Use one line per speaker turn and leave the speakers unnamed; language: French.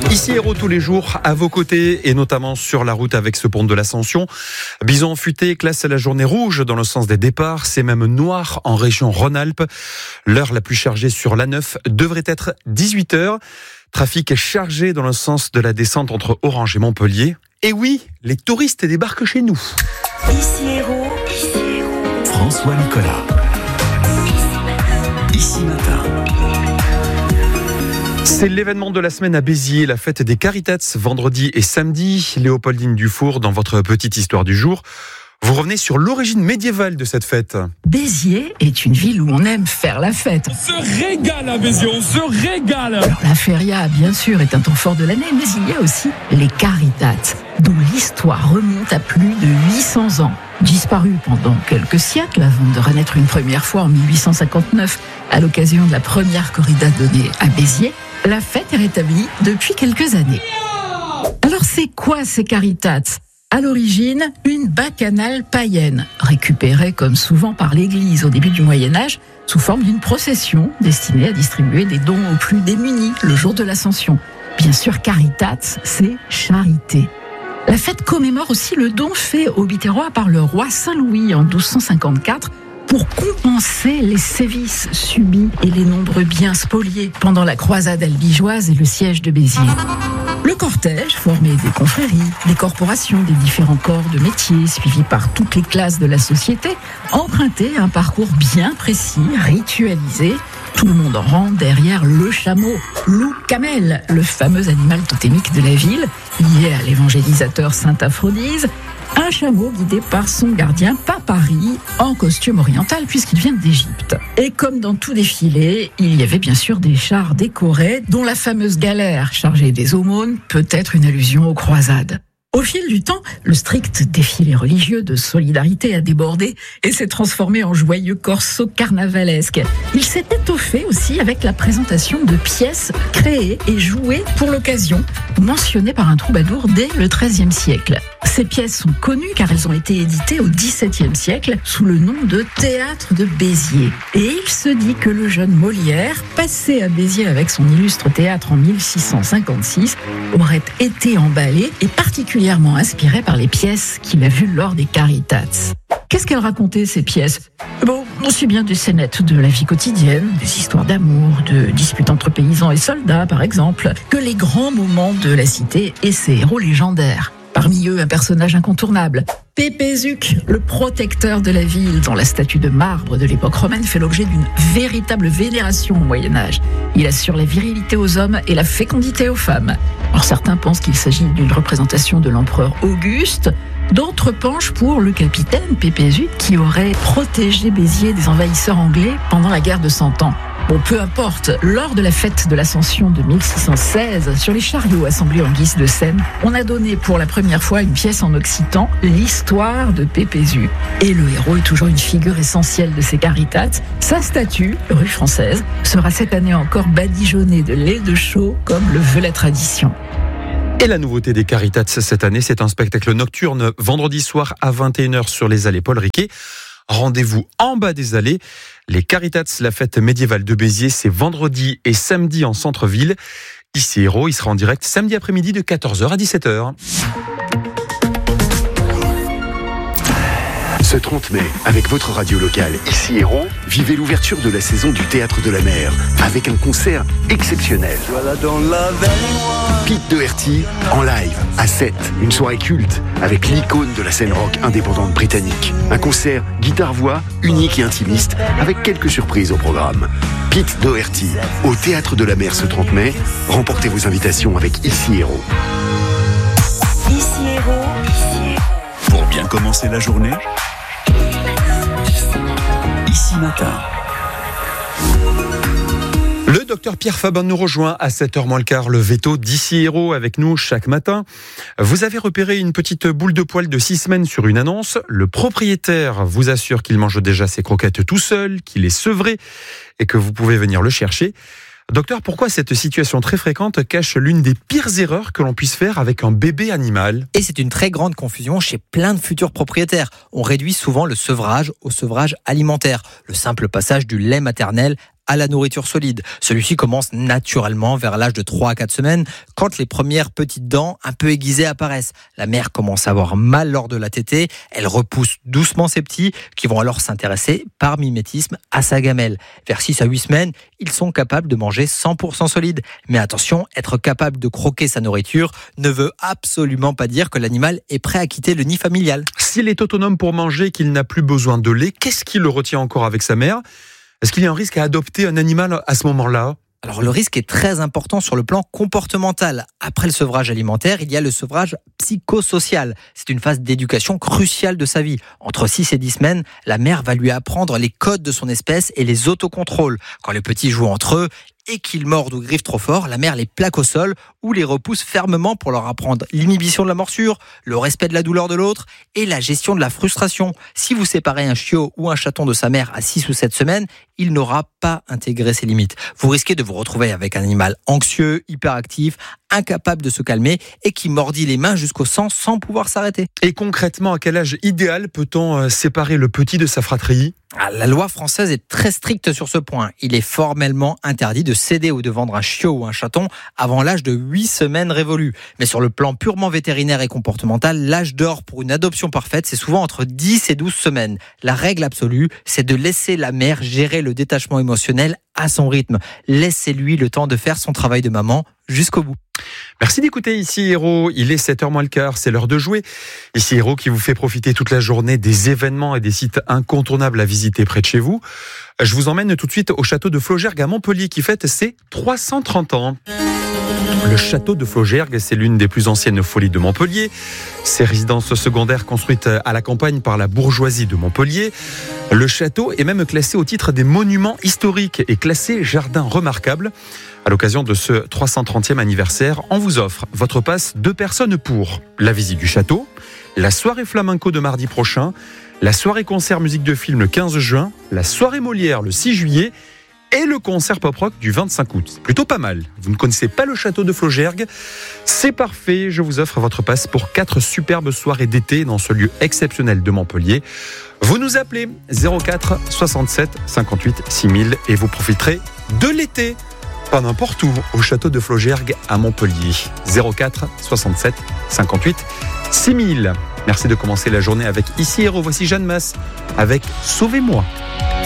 Ici Héros tous les jours à vos côtés et notamment sur la route avec ce pont de l'Ascension. Bison futé classe la journée rouge dans le sens des départs. C'est même noir en région Rhône-Alpes. L'heure la plus chargée sur l'A9 devrait être 18h. Trafic chargé dans le sens de la descente entre Orange et Montpellier. Et oui, les touristes débarquent chez nous.
Ici Héros.
François Nicolas. Ici Matin.
C'est l'événement de la semaine à Béziers, la fête des Caritats, vendredi et samedi. Léopoldine Dufour, dans votre petite histoire du jour, vous revenez sur l'origine médiévale de cette fête.
Béziers est une ville où on aime faire la fête.
On se régale à Béziers, on se régale.
Alors la feria, bien sûr, est un temps fort de l'année, mais il y a aussi les Caritats, dont l'histoire remonte à plus de 800 ans. Disparu pendant quelques siècles avant de renaître une première fois en 1859 à l'occasion de la première corrida donnée à Béziers, la fête est rétablie depuis quelques années. Alors c'est quoi ces Caritats ? À l'origine, une bacchanale païenne, récupérée comme souvent par l'Église au début du Moyen-Âge, sous forme d'une procession destinée à distribuer des dons aux plus démunis le jour de l'Ascension. Bien sûr, Caritats, c'est charité. La fête commémore aussi le don fait au Biterrois par le roi Saint-Louis en 1254 pour compenser les sévices subis et les nombreux biens spoliés pendant la croisade albigeoise et le siège de Béziers. Le cortège, formé des confréries, des corporations, des différents corps de métiers, suivis par toutes les classes de la société, empruntait un parcours bien précis, ritualisé. Tout le monde en rang derrière le chameau, loup camel, le fameux animal totémique de la ville, lié à l'évangélisateur Saint Aphrodise. Un chameau guidé par son gardien Papari, en costume oriental puisqu'il vient d'Égypte. Et comme dans tout défilé, il y avait bien sûr des chars décorés, dont la fameuse galère chargée des aumônes peut être une allusion aux croisades. Au fil du temps, le strict défilé religieux de solidarité a débordé et s'est transformé en joyeux corso carnavalesque. Il s'est étoffé aussi avec la présentation de pièces créées et jouées pour l'occasion, mentionnées par un troubadour dès le XIIIe siècle. Ces pièces sont connues car elles ont été éditées au XVIIe siècle sous le nom de Théâtre de Béziers. Et il se dit que le jeune Molière, passé à Béziers avec son illustre théâtre en 1656, aurait été emballé et particulièrement inspiré par les pièces qu'il a vues lors des Caritats. Qu'est-ce qu'elles racontaient, ces pièces ? Bon, aussi bien des scénettes de la vie quotidienne, des histoires d'amour, de disputes entre paysans et soldats, par exemple, que les grands moments de la cité et ses héros légendaires. Parmi eux, un personnage incontournable, Pépézuc, le protecteur de la ville, dont la statue de marbre de l'époque romaine fait l'objet d'une véritable vénération au Moyen-Âge. Il assure la virilité aux hommes et la fécondité aux femmes. Alors certains pensent qu'il s'agit d'une représentation de l'empereur Auguste, d'autres penchent pour le capitaine Pépézuc qui aurait protégé Béziers des envahisseurs anglais pendant la guerre de 100 ans. Bon, peu importe, lors de la fête de l'Ascension de 1616, sur les chariots assemblés en guise de scène, on a donné pour la première fois une pièce en occitan, l'histoire de Pépézuc. Et le héros est toujours une figure essentielle de ces Caritats. Sa statue, rue Française, sera cette année encore badigeonnée de lait de chaux, comme le veut la tradition.
Et la nouveauté des Caritats cette année, c'est un spectacle nocturne vendredi soir à 21h sur les allées Paul Riquet. Rendez-vous en bas des allées. Les Caritats, la fête médiévale de Béziers, c'est vendredi et samedi en centre-ville. Ici Héros, il sera en direct samedi après-midi de 14h à 17h.
Ce 30 mai, avec votre radio locale Ici Héros, vivez l'ouverture de la saison du Théâtre de la Mer avec un concert exceptionnel.
Voilà dans la veille.
Pete Doherty en live à 7, une soirée culte avec l'icône de la scène rock indépendante britannique. Un concert guitare-voix unique et intimiste avec quelques surprises au programme. Pete Doherty au Théâtre de la Mer ce 30 mai. Remportez vos invitations avec Ici Héros.
Ici Héros.
Pour bien commencer la journée, Ici Matin.
Le docteur Pierre Fabin nous rejoint à 7h moins le quart, le veto d'Ici Héros avec nous chaque matin. Vous avez repéré une petite boule de poil de 6 semaines sur une annonce. Le propriétaire vous assure qu'il mange déjà ses croquettes tout seul, qu'il est sevré et que vous pouvez venir le chercher. Docteur, pourquoi cette situation très fréquente cache l'une des pires erreurs que l'on puisse faire avec un bébé animal ?
Et c'est une très grande confusion chez plein de futurs propriétaires. On réduit souvent le sevrage au sevrage alimentaire, le simple passage du lait maternel à la nourriture solide. Celui-ci commence naturellement vers l'âge de 3 à 4 semaines, quand les premières petites dents un peu aiguisées apparaissent. La mère commence à avoir mal lors de la tétée, elle repousse doucement ses petits, qui vont alors s'intéresser par mimétisme à sa gamelle. Vers 6 à 8 semaines, ils sont capables de manger 100% solide. Mais attention, être capable de croquer sa nourriture ne veut absolument pas dire que l'animal est prêt à quitter le nid familial.
S'il est autonome pour manger et qu'il n'a plus besoin de lait, qu'est-ce qui le retient encore avec sa mère ? Est-ce qu'il y a un risque à adopter un animal à ce moment-là ?
Alors le risque est très important sur le plan comportemental. Après le sevrage alimentaire, il y a le sevrage psychosocial. C'est une phase d'éducation cruciale de sa vie. Entre 6 et 10 semaines, la mère va lui apprendre les codes de son espèce et les autocontrôles. Quand les petits jouent entre eux et qu'ils mordent ou griffent trop fort, la mère les plaque au sol ou les repousse fermement pour leur apprendre l'inhibition de la morsure, le respect de la douleur de l'autre et la gestion de la frustration. Si vous séparez un chiot ou un chaton de sa mère à 6 ou 7 semaines, il n'aura pas intégré ses limites. Vous risquez de vous retrouver avec un animal anxieux, hyperactif, incapable de se calmer et qui mordit les mains jusqu'au sang sans pouvoir s'arrêter.
Et concrètement, à quel âge idéal peut-on séparer le petit de sa fratrie ?
La loi française est très stricte sur ce point. Il est formellement interdit de céder ou de vendre un chiot ou un chaton avant l'âge de 8 semaines révolues. Mais sur le plan purement vétérinaire et comportemental, l'âge d'or pour une adoption parfaite, c'est souvent entre 10 et 12 semaines. La règle absolue, c'est de laisser la mère gérer le détachement émotionnel à son rythme. Laissez-lui le temps de faire son travail de maman jusqu'au bout.
Merci d'écouter Ici Héros, il est 7h moins le quart, c'est l'heure de jouer. Ici Héros qui vous fait profiter toute la journée des événements et des sites incontournables à visiter près de chez vous. Je vous emmène tout de suite au château de Flaugergue à Montpellier qui fête ses 330 ans. Le château de Flaugergue, c'est l'une des plus anciennes folies de Montpellier. Ces résidences secondaires construites à la campagne par la bourgeoisie de Montpellier. Le château est même classé au titre des monuments historiques et classé jardin remarquable. À l'occasion de ce 330e anniversaire, on vous offre votre passe 2 personnes pour la visite du château, la soirée flamenco de mardi prochain, la soirée concert musique de film le 15 juin, la soirée Molière le 6 juillet et le concert pop-rock du 25 août. C'est plutôt pas mal. Vous ne connaissez pas le château de Flaugergue ? C'est parfait, je vous offre votre passe pour 4 superbes soirées d'été dans ce lieu exceptionnel de Montpellier. Vous nous appelez 04 67 58 6000 et vous profiterez de l'été. Pas n'importe où, au château de Flaugergue à Montpellier. 04 67 58 6000. Merci de commencer la journée avec Ici Héros. Voici Jeanne Masse avec Sauvez-moi.